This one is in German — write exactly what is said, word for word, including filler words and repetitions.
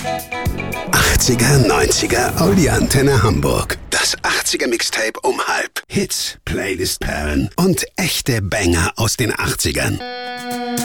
achtziger, neunziger, Audi Antenne Hamburg. Das achtziger Mixtape um halb. Hits, Playlist-Perlen und echte Banger aus den achtzigern.